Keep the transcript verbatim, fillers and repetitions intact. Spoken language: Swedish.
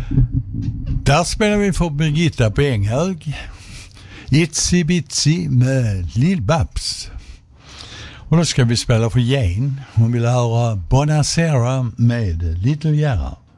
Där spelar vi för Birgitta Benghög. Itsy Bitsy med Lill-Babs. Och då ska vi spela för Jane. Hon vill höra Bonacera med Little Gerhard.